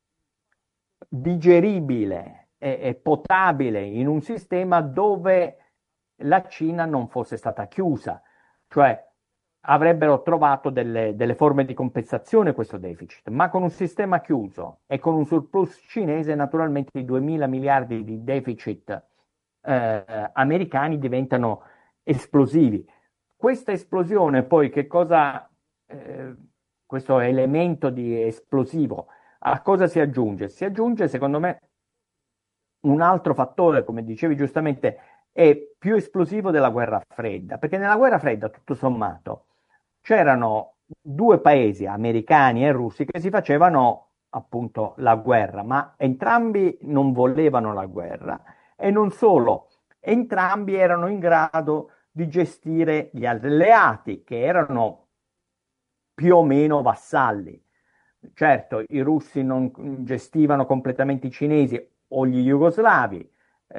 digeribile e potabile in un sistema dove la Cina non fosse stata chiusa, cioè avrebbero trovato delle forme di compensazione questo deficit, ma con un sistema chiuso e con un surplus cinese, naturalmente i 2000 miliardi di deficit americani diventano esplosivi. Questa esplosione poi che cosa, questo elemento di esplosivo, a cosa si aggiunge? Si aggiunge, secondo me, un altro fattore, come dicevi giustamente, è più esplosivo della guerra fredda, perché nella guerra fredda, tutto sommato, c'erano due paesi, americani e russi, che si facevano appunto la guerra, ma entrambi non volevano la guerra e non solo, entrambi erano in grado di gestire gli alleati, che erano più o meno vassalli. Certo, i russi non gestivano completamente i cinesi o gli jugoslavi,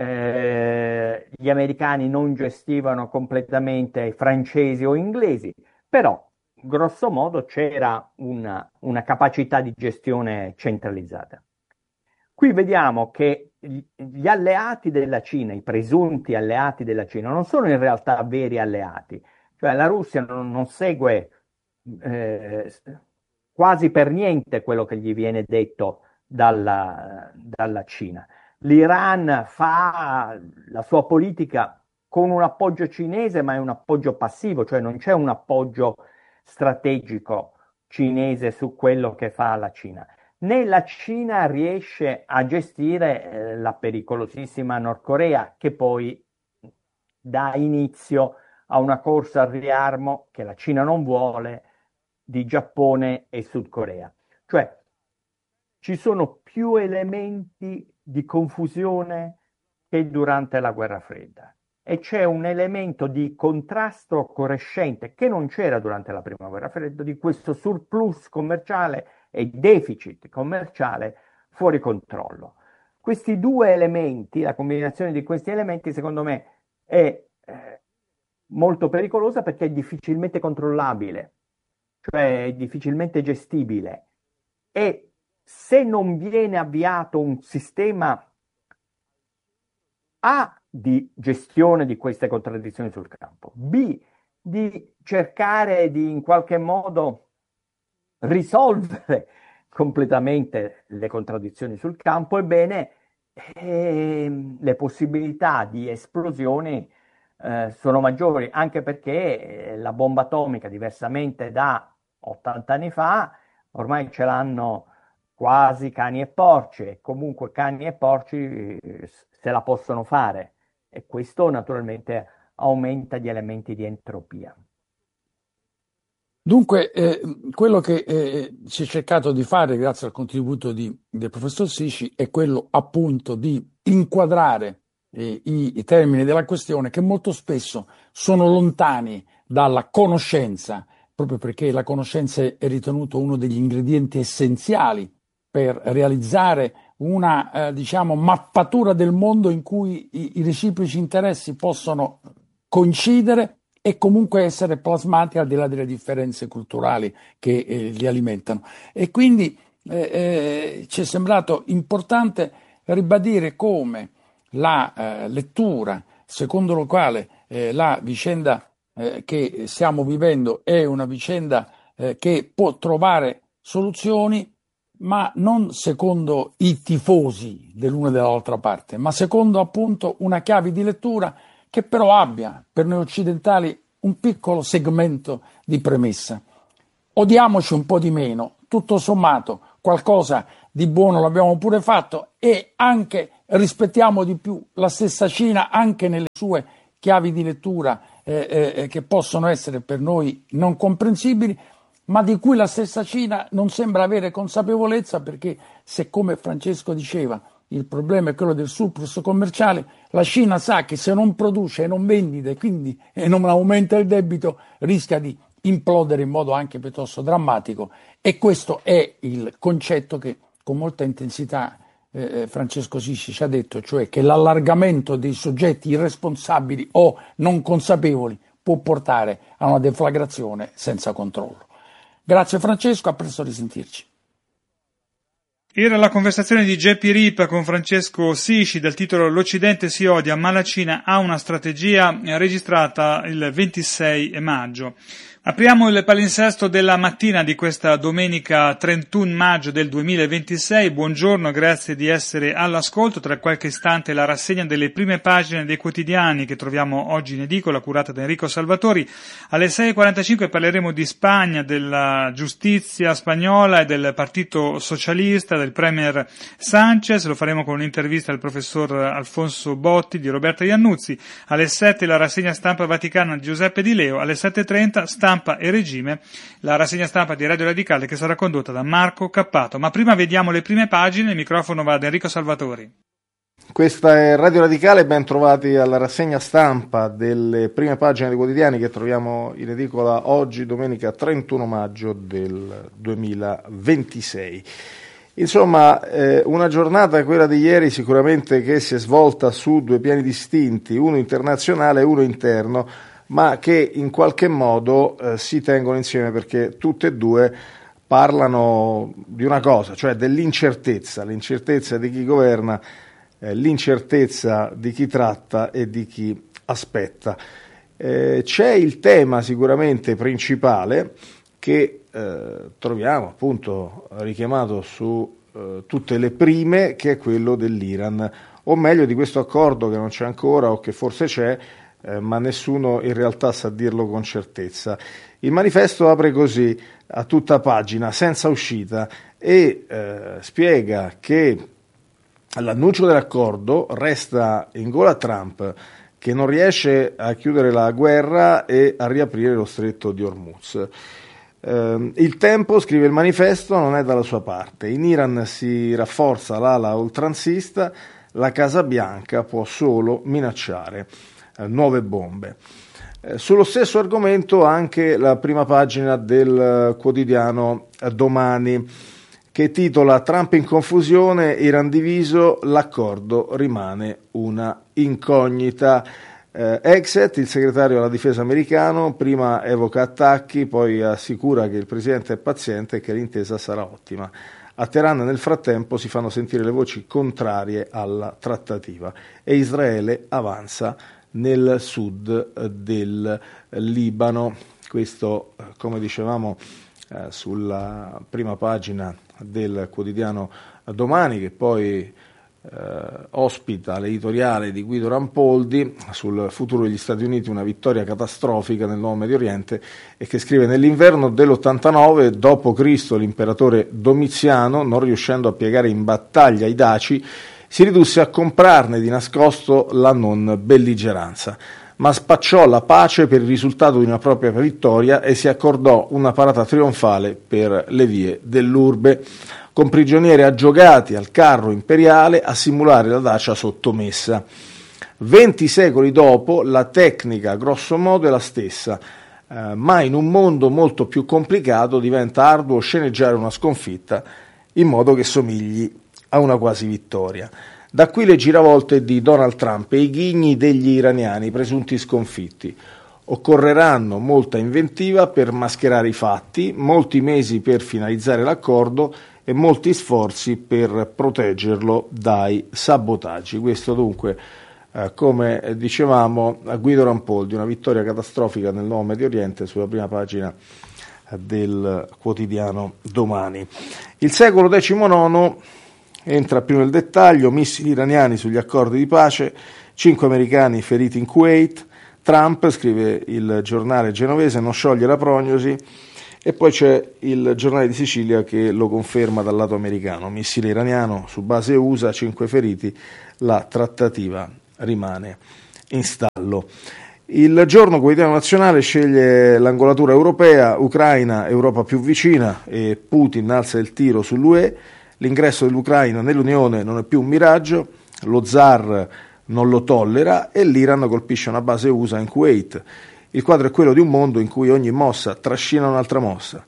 gli americani non gestivano completamente i francesi o inglesi, però grosso modo c'era una capacità di gestione centralizzata. Qui vediamo che gli alleati della Cina, i presunti alleati della Cina, non sono in realtà veri alleati, cioè la Russia non segue quasi per niente quello che gli viene detto dalla Cina. L'Iran fa la sua politica con un appoggio cinese, ma è un appoggio passivo, cioè non c'è un appoggio strategico cinese su quello che fa la Cina. Né la Cina riesce a gestire la pericolosissima Nord Corea, che poi dà inizio a una corsa al riarmo che la Cina non vuole di Giappone e Sud Corea. Cioè ci sono più elementi di confusione che durante la guerra fredda e c'è un elemento di contrasto crescente che non c'era durante la prima guerra fredda, di questo surplus commerciale e deficit commerciale fuori controllo. Questi due elementi, la combinazione di questi elementi, secondo me è molto pericolosa perché è difficilmente controllabile, cioè è difficilmente gestibile e se non viene avviato un sistema A di gestione di queste contraddizioni sul campo, B di cercare di in qualche modo risolvere completamente le contraddizioni sul campo, ebbene le possibilità di esplosioni sono maggiori, anche perché la bomba atomica, diversamente da 80 anni fa, ormai ce l'hanno quasi cani e porci, e comunque cani e porci se la possono fare, e questo naturalmente aumenta gli elementi di entropia. Dunque, quello che si è cercato di fare, grazie al contributo del professor Sicci, è quello appunto di inquadrare i termini della questione che molto spesso sono lontani dalla conoscenza, proprio perché la conoscenza è ritenuto uno degli ingredienti essenziali per realizzare una, diciamo, mappatura del mondo in cui i reciproci interessi possono coincidere e comunque essere plasmati al di là delle differenze culturali che li alimentano. E quindi ci è sembrato importante ribadire come la lettura secondo la quale la vicenda che stiamo vivendo è una vicenda che può trovare soluzioni, ma non secondo i tifosi dell'una e dell'altra parte, ma secondo appunto una chiave di lettura che però abbia per noi occidentali un piccolo segmento di premessa. Odiamoci un po' di meno, tutto sommato qualcosa di buono l'abbiamo pure fatto, e anche rispettiamo di più la stessa Cina anche nelle sue chiavi di lettura che possono essere per noi non comprensibili, ma di cui la stessa Cina non sembra avere consapevolezza, perché se, come Francesco diceva, il problema è quello del surplus commerciale, la Cina sa che se non produce e non vendita, quindi non aumenta il debito, rischia di implodere in modo anche piuttosto drammatico, e questo è il concetto che con molta intensità Francesco Sisci ci ha detto, cioè che l'allargamento dei soggetti irresponsabili o non consapevoli può portare a una deflagrazione senza controllo. Grazie Francesco, a presto risentirci. Era la conversazione di Geppi Ripa con Francesco Sisci dal titolo L'Occidente si odia, ma la Cina ha una strategia, registrata il 26 maggio. Apriamo il palinsesto della mattina di questa domenica 31 maggio del 2026. Buongiorno, grazie di essere all'ascolto. Tra qualche istante la rassegna delle prime pagine dei quotidiani che troviamo oggi in edicola, curata da Enrico Salvatori. Alle 6.45 parleremo di Spagna, della giustizia spagnola e del Partito Socialista, del Premier Sanchez. Lo faremo con un'intervista al professor Alfonso Botti di Roberta Iannuzzi. Alle 7 la rassegna stampa vaticana di Giuseppe Di Leo. Alle 7.30 Stampa e Regime, la rassegna stampa di Radio Radicale che sarà condotta da Marco Cappato. Ma prima vediamo le prime pagine, il microfono va ad Enrico Salvatori. Questa è Radio Radicale, ben trovati alla rassegna stampa delle prime pagine dei quotidiani che troviamo in edicola oggi, domenica 31 maggio del 2026. Insomma, una giornata, quella di ieri, sicuramente che si è svolta su due piani distinti, uno internazionale e uno interno, ma che in qualche modo si tengono insieme perché tutte e due parlano di una cosa, cioè dell'incertezza, l'incertezza di chi governa, l'incertezza di chi tratta e di chi aspetta. C'è il tema sicuramente principale che troviamo appunto richiamato su tutte le prime, che è quello dell'Iran, o meglio di questo accordo che non c'è ancora o che forse c'è, ma nessuno in realtà sa dirlo con certezza. Il manifesto apre così a tutta pagina, senza uscita, e spiega che l'annuncio dell'accordo resta in gola a Trump, che non riesce a chiudere la guerra e a riaprire lo stretto di Hormuz. Il tempo, scrive il manifesto, non è dalla sua parte. In Iran si rafforza l'ala oltranzista, la Casa Bianca può solo minacciare nuove bombe. Sullo stesso argomento anche la prima pagina del quotidiano Domani, che titola Trump in confusione, Iran diviso, l'accordo rimane una incognita. Exet, il segretario alla difesa americano, prima evoca attacchi, poi assicura che il presidente è paziente e che l'intesa sarà ottima. A Teheran nel frattempo si fanno sentire le voci contrarie alla trattativa e Israele avanza nel sud del Libano. Questo, come dicevamo, sulla prima pagina del quotidiano Domani, che poi ospita l'editoriale di Guido Rampoldi sul futuro degli Stati Uniti, una vittoria catastrofica nel nuovo Medio Oriente, e che scrive: nell'inverno dell'89 d.C. l'imperatore Domiziano, non riuscendo a piegare in battaglia i daci, si ridusse a comprarne di nascosto la non belligeranza, ma spacciò la pace per il risultato di una propria vittoria e si accordò una parata trionfale per le vie dell'urbe, con prigionieri aggiogati al carro imperiale a simulare la Dacia sottomessa. 20 secoli dopo la tecnica grosso modo è la stessa, ma in un mondo molto più complicato diventa arduo sceneggiare una sconfitta in modo che somigli a una quasi vittoria. Da qui le giravolte di Donald Trump e i ghigni degli iraniani presunti sconfitti. Occorreranno molta inventiva per mascherare i fatti, molti mesi per finalizzare l'accordo e molti sforzi per proteggerlo dai sabotaggi. Questo dunque, come dicevamo, a Guido Rampoldi, una vittoria catastrofica nel nuovo Medio Oriente, sulla prima pagina del quotidiano Domani. Il Secolo XIX entra più nel dettaglio: missili iraniani sugli accordi di pace, 5 americani feriti in Kuwait, Trump, scrive il giornale genovese, non scioglie la prognosi, e poi c'è il giornale di Sicilia che lo conferma dal lato americano: missile iraniano su base USA, 5 feriti, la trattativa rimane in stallo. Il Giorno Quotidiano Nazionale sceglie l'angolatura europea: Ucraina, Europa più vicina, e Putin alza il tiro sull'UE. L'ingresso dell'Ucraina nell'Unione non è più un miraggio, lo zar non lo tollera e l'Iran colpisce una base USA in Kuwait. Il quadro è quello di un mondo in cui ogni mossa trascina un'altra mossa.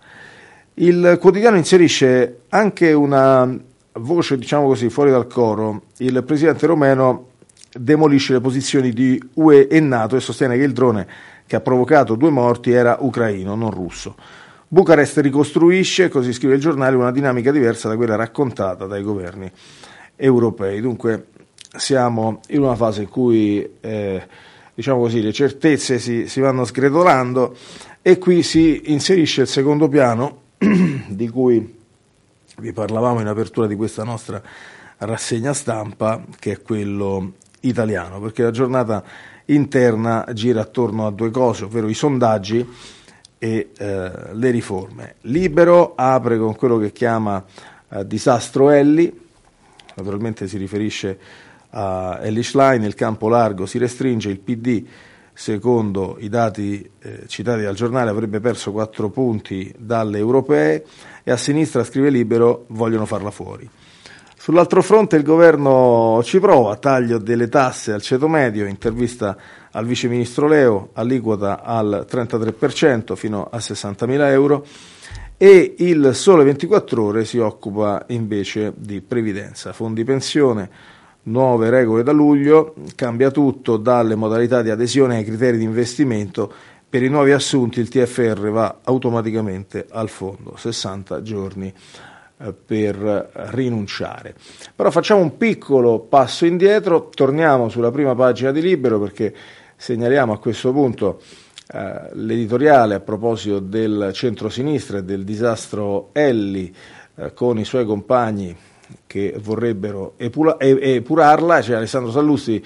Il quotidiano inserisce anche una voce, diciamo così, fuori dal coro. Il presidente romeno demolisce le posizioni di UE e NATO e sostiene che il drone che ha provocato 2 morti era ucraino, non russo. Bucarest ricostruisce, così scrive il giornale, una dinamica diversa da quella raccontata dai governi europei. Dunque siamo in una fase in cui diciamo così, le certezze si vanno sgretolando, e qui si inserisce il secondo piano di cui vi parlavamo in apertura di questa nostra rassegna stampa, che è quello italiano, perché la giornata interna gira attorno a 2 cose, ovvero i sondaggi e le riforme. Libero apre con quello che chiama disastro Elly, naturalmente si riferisce a Elly Schlein. Il campo largo si restringe, il PD, secondo i dati citati dal giornale, avrebbe perso 4 punti dalle europee, e a sinistra, scrive Libero, vogliono farla fuori. Sull'altro fronte il governo ci prova: taglio delle tasse al ceto medio, intervista al vice ministro Leo, aliquota al 33% fino a 60.000 euro, e il Sole 24 Ore si occupa invece di previdenza, fondi pensione, nuove regole da luglio, cambia tutto, dalle modalità di adesione ai criteri di investimento. Per i nuovi assunti il TFR va automaticamente al fondo, 60 giorni per rinunciare. Però facciamo un piccolo passo indietro, torniamo sulla prima pagina di Libero, perché segnaliamo a questo punto l'editoriale a proposito del centrosinistra e del disastro Elly, con i suoi compagni che vorrebbero epurarla. C'è Alessandro Sallusti,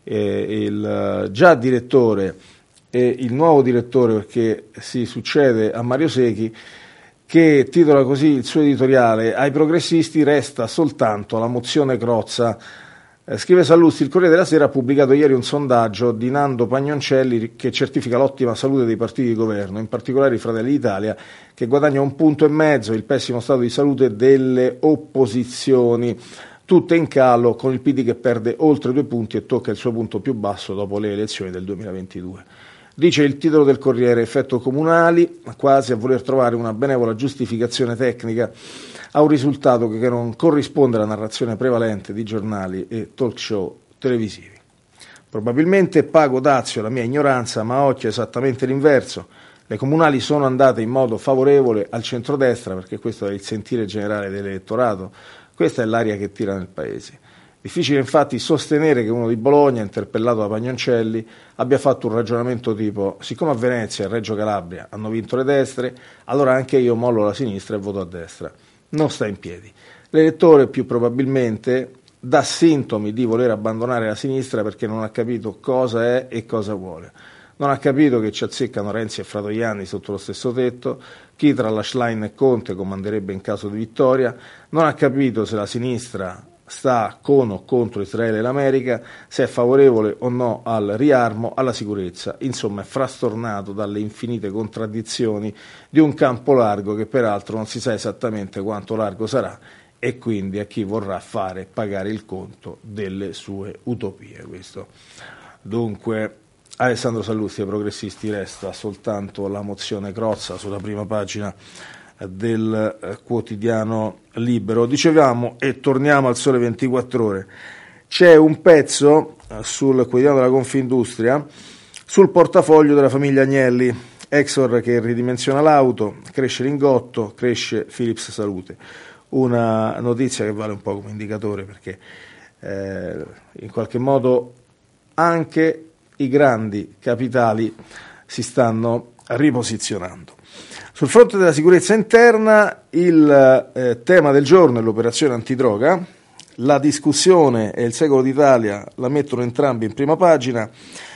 il già direttore e il nuovo direttore, perché si succede a Mario Secchi, che titola così il suo editoriale: ai progressisti resta soltanto la mozione Crozza. Scrive Sallusti: il Corriere della Sera ha pubblicato ieri un sondaggio di Nando Pagnoncelli che certifica l'ottima salute dei partiti di governo, in particolare i Fratelli d'Italia, che guadagna 1,5 punti, il pessimo stato di salute delle opposizioni, tutte in calo, con il PD che perde oltre 2 punti e tocca il suo punto più basso dopo le elezioni del 2022. Dice il titolo del Corriere: effetto Comunali, quasi a voler trovare una benevola giustificazione tecnica a un risultato che non corrisponde alla narrazione prevalente di giornali e talk show televisivi. Probabilmente pago dazio alla mia ignoranza, ma a occhio è esattamente l'inverso. Le comunali sono andate in modo favorevole al centrodestra, perché questo è il sentire generale dell'elettorato, questa è l'aria che tira nel paese. Difficile infatti sostenere che uno di Bologna, interpellato da Pagnoncelli, abbia fatto un ragionamento tipo: siccome a Venezia e a Reggio Calabria hanno vinto le destre, allora anche io mollo la sinistra e voto a destra. Non sta in piedi. L'elettore più probabilmente dà sintomi di voler abbandonare la sinistra perché non ha capito cosa è e cosa vuole. Non ha capito che ci azzeccano Renzi e Fratoianni sotto lo stesso tetto, chi tra la Schlein e Conte comanderebbe in caso di vittoria, non ha capito se la sinistra sta con o contro Israele e l'America, se è favorevole o no al riarmo, alla sicurezza. Insomma, è frastornato dalle infinite contraddizioni di un campo largo che peraltro non si sa esattamente quanto largo sarà, e quindi a chi vorrà fare pagare il conto delle sue utopie. Questo. Dunque, Alessandro Sallusti, ai progressisti resta soltanto la mozione Crozza sulla prima pagina del quotidiano Libero. Dicevamo, e torniamo al Sole 24 Ore, c'è un pezzo sul quotidiano della Confindustria sul portafoglio della famiglia Agnelli. Exor che ridimensiona l'auto, cresce Lingotto, cresce Philips Salute. Una notizia che vale un po' come indicatore, perché in qualche modo anche i grandi capitali si stanno riposizionando. Sul fronte della sicurezza interna, il tema del giorno è l'operazione antidroga. La discussione e il Secolo d'Italia la mettono entrambi in prima pagina.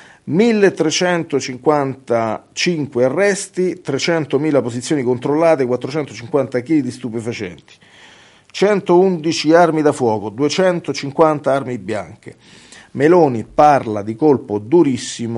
1355 arresti, 300.000 posizioni controllate, 450 kg di stupefacenti, 111 armi da fuoco, 250 armi bianche. Meloni parla di colpo durissimo